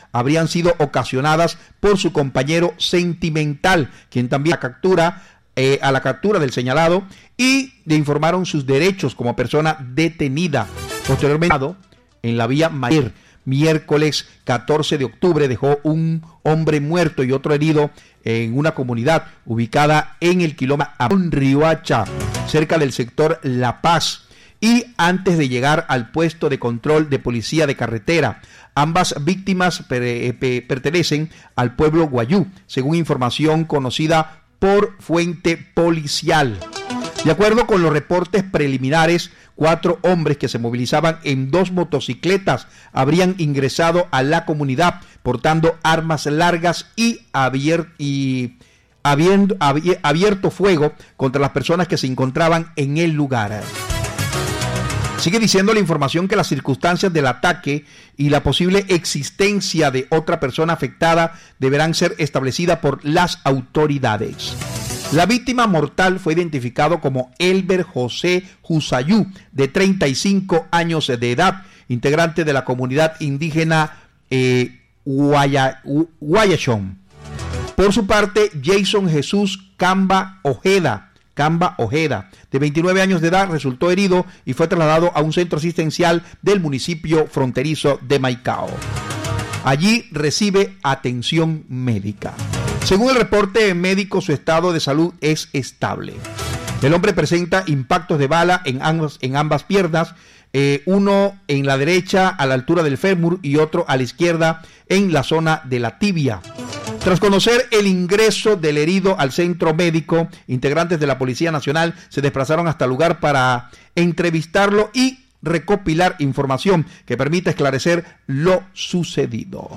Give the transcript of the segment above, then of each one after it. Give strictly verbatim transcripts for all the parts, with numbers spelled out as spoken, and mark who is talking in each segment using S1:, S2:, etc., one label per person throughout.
S1: habrían sido ocasionadas por su compañero sentimental, quien también la captura eh, a la captura del señalado, y le informaron sus derechos como persona detenida. Posteriormente, en la vía Mayer, miércoles catorce de octubre, dejó un hombre muerto y otro herido en una comunidad ubicada en el kilómetro Riohacha, cerca del sector La Paz, y antes de llegar al puesto de control de policía de carretera. Ambas víctimas per, per, pertenecen al pueblo Guayú, según información conocida por fuente policial. De acuerdo con los reportes preliminares, cuatro hombres que se movilizaban en dos motocicletas habrían ingresado a la comunidad portando armas largas y, abier y habiendo, habier abierto fuego contra las personas que se encontraban en el lugar. Sigue diciendo la información que las circunstancias del ataque y la posible existencia de otra persona afectada deberán ser establecidas por las autoridades. La víctima mortal fue identificado como Elber José Husayú, de treinta y cinco años de edad, integrante de la comunidad indígena eh, Guaya, Guayachón. Por su parte, Jason Jesús Camba Ojeda, Camba Ojeda, de veintinueve años de edad, resultó herido y fue trasladado a un centro asistencial del municipio fronterizo de Maicao. Allí recibe atención médica. Según el reporte médico, su estado de salud es estable. El hombre presenta impactos de bala en ambas, en ambas piernas, eh, uno en la derecha a la altura del fémur y otro a la izquierda en la zona de la tibia. Tras conocer el ingreso del herido al centro médico, integrantes de la Policía Nacional se desplazaron hasta el lugar para entrevistarlo y recopilar información que permita esclarecer lo sucedido.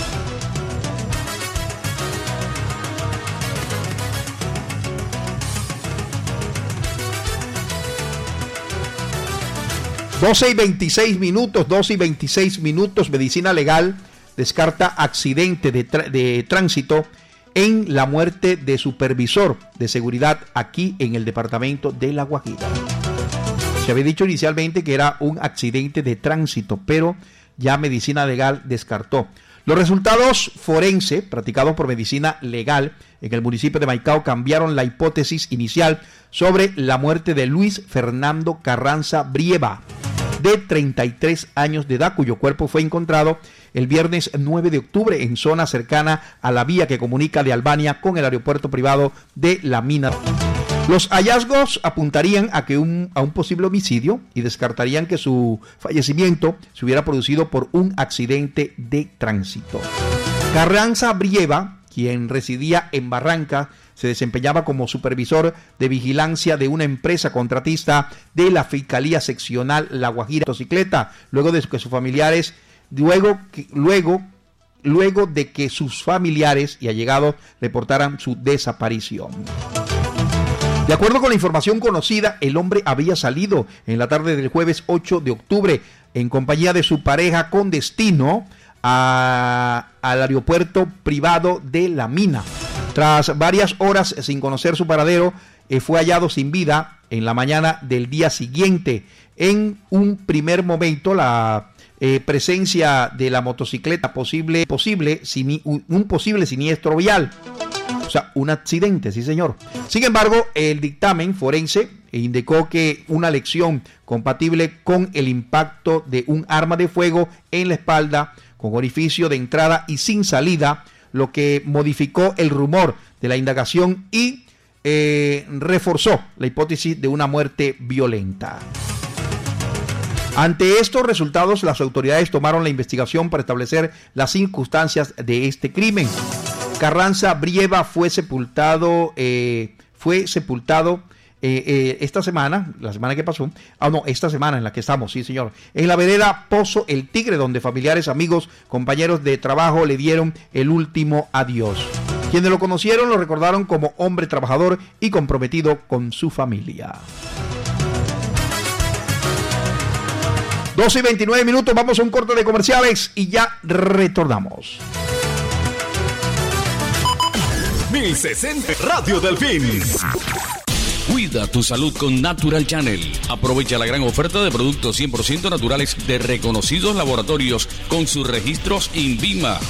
S1: doce y veintiséis minutos, doce y veintiséis minutos, Medicina Legal descarta accidente de, de tránsito en la muerte de supervisor de seguridad aquí en el departamento de La Guajira. Se había dicho inicialmente que era un accidente de tránsito, pero ya Medicina Legal descartó. Los resultados forenses practicados por Medicina Legal en el municipio de Maicao cambiaron la hipótesis inicial sobre la muerte de Luis Fernando Carranza Brieva, de treinta y tres años de edad, cuyo cuerpo fue encontrado el viernes nueve de octubre en zona cercana a la vía que comunica de Albania con el aeropuerto privado de La Mina. Los hallazgos apuntarían a que un, a un posible homicidio y descartarían que su fallecimiento se hubiera producido por un accidente de tránsito. Carranza Brieva, quien residía en Barranca, se desempeñaba como supervisor de vigilancia de una empresa contratista de la Fiscalía Seccional La Guajira Motocicleta, luego de que sus familiares, luego, luego, luego de que sus familiares y allegados reportaran su desaparición. De acuerdo con la información conocida, el hombre había salido en la tarde del jueves ocho de octubre en compañía de su pareja con destino a, al aeropuerto privado de La Mina. Tras varias horas sin conocer su paradero, eh, fue hallado sin vida en la mañana del día siguiente. En un primer momento, la eh, presencia de la motocicleta posible, posible sini, un posible siniestro vial. O sea, un accidente, sí señor. Sin embargo, el dictamen forense indicó que una lesión compatible con el impacto de un arma de fuego en la espalda, con orificio de entrada y sin salida, lo que modificó el rumor de la indagación y eh, reforzó la hipótesis de una muerte violenta. Ante estos resultados, las autoridades tomaron la investigación para establecer las circunstancias de este crimen. Carranza Brieva fue sepultado, eh, fue sepultado eh, eh, esta semana, la semana que pasó, ah no, esta semana en la que estamos, sí señor, en la vereda Pozo El Tigre, donde familiares, amigos, compañeros de trabajo le dieron el último adiós. Quienes lo conocieron lo recordaron como hombre trabajador y comprometido con su familia. doce y veintinueve minutos, vamos a un corte de comerciales y ya retornamos.
S2: mil sesenta Radio Delfín. Cuida tu salud con Natural Channel. Aprovecha la gran oferta de productos cien por ciento naturales de reconocidos laboratorios con sus registros INVIMA.